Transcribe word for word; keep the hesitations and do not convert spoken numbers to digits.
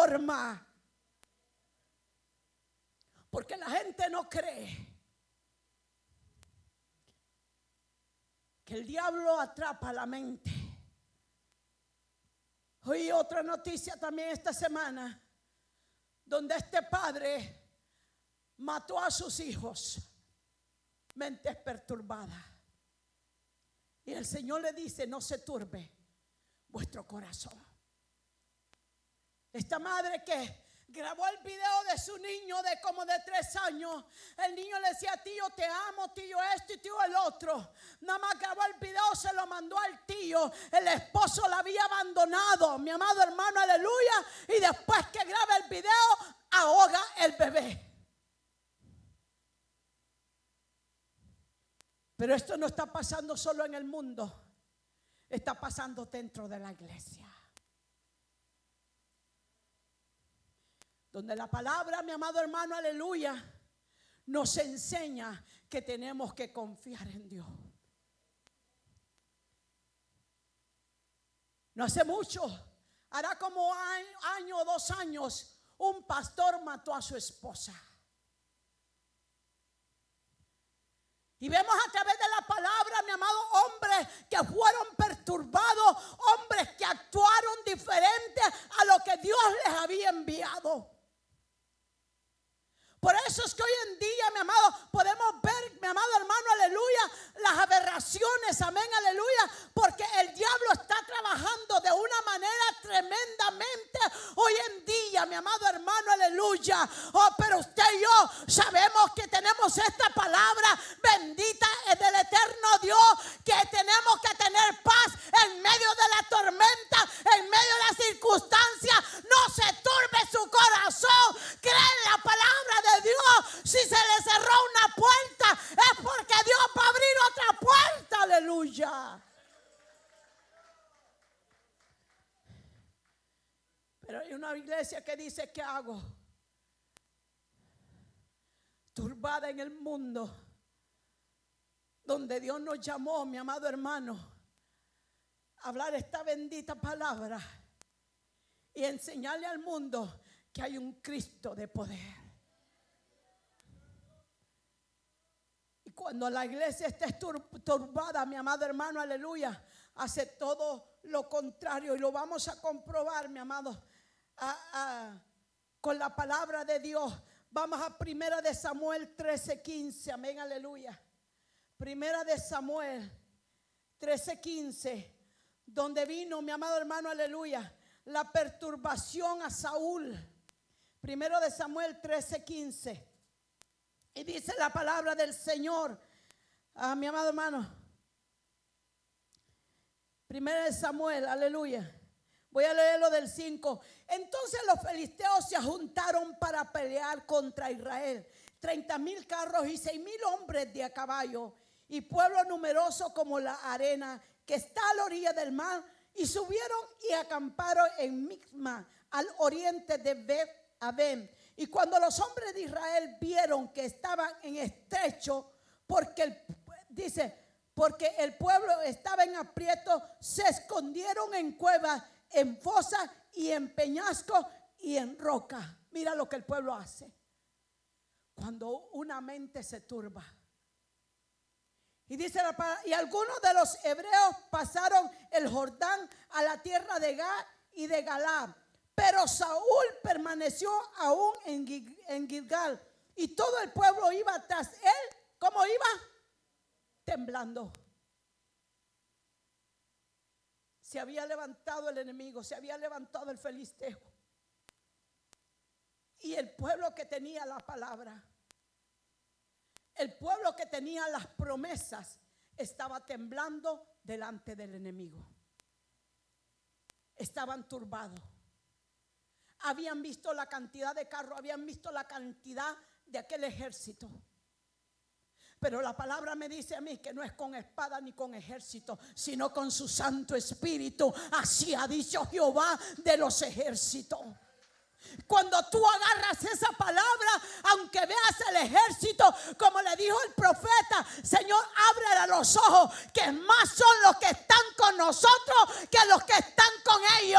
forma. Porque la gente no cree que el diablo atrapa la mente. Oí otra noticia también esta semana, donde este padre mató a sus hijos, mentes perturbadas. Y el Señor le dice: no se turbe vuestro corazón. Esta madre que grabó el video de su niño de como de tres años. El niño le decía: tío, te amo, tío esto y tío el otro. Nada más grabó el video, se lo mandó al tío. El esposo la había abandonado, mi amado hermano, aleluya. Y después que graba el video, ahoga el bebé. Pero esto no está pasando solo en el mundo, está pasando dentro de la iglesia. Donde la palabra, mi amado hermano, aleluya, nos enseña que tenemos que confiar en Dios. No hace mucho, hará como año o dos años, un pastor mató a su esposa. Y vemos a través de la palabra, mi amado, hombres que fueron perturbados, hombres que actuaron diferente a lo que Dios les había enviado. Por eso es que hoy en día, mi amado, podemos ver, mi amado hermano, aleluya, las aberraciones, amén, aleluya, porque el diablo está trabajando de una manera tremendamente hoy en día, mi amado hermano, aleluya. Oh, pero usted y yo sabemos que tenemos esta palabra bendita del eterno Dios, que tenemos que tener paz en medio de la tormenta, en medio de la circunstancia. No se turbe su corazón, cree en la palabra de Dios. Si se le cerró una puerta, es porque Dios va a abrir otra puerta, aleluya. Pero hay una iglesia que dice: ¿qué hago? Turbada en el mundo, donde Dios nos llamó, mi amado hermano, a hablar esta bendita palabra y enseñarle al mundo que hay un Cristo de poder. Y cuando la iglesia esté turbada, mi amado hermano, aleluya, hace todo lo contrario. Y lo vamos a comprobar, mi amado, a, a, con la palabra de Dios. Vamos a Primera de Samuel trece quince, amén, aleluya. Primera de Samuel trece quince, donde vino, mi amado hermano, aleluya, la perturbación a Saúl. Primero de Samuel trece quince. Y dice la palabra del Señor, a mi amado hermano, Primera de Samuel, aleluya. Voy a leerlo del cinco. Entonces los filisteos se juntaron para pelear contra Israel. Treinta mil carros y seis mil hombres de a caballo, y pueblo numeroso como la arena que está a la orilla del mar. Y subieron y acamparon en Micma, al oriente de Bet-Aven. Y cuando los hombres de Israel vieron que estaban en estrecho, porque el, dice, porque el pueblo estaba en aprieto, se escondieron en cuevas, en fosas y en peñascos y en roca. Mira lo que el pueblo hace cuando una mente se turba. Y dice la palabra: y algunos de los hebreos pasaron el Jordán a la tierra de Gad y de Galaad. Pero Saúl permaneció aún en, en Gilgal, y todo el pueblo iba tras él. ¿Cómo iba? Temblando. Se había levantado el enemigo, se había levantado el filisteo. Y el pueblo que tenía la palabra, el pueblo que tenía las promesas, estaba temblando delante del enemigo. Estaban turbados. Habían visto la cantidad de carros, habían visto la cantidad de aquel ejército. Pero la palabra me dice a mí que no es con espada ni con ejército, sino con su Santo Espíritu. Así ha dicho Jehová de los ejércitos. Cuando tú agarras esa palabra, aunque veas el ejército, como le dijo el profeta, Señor, ábrele los ojos, que más son los que están con nosotros que los que están con ellos.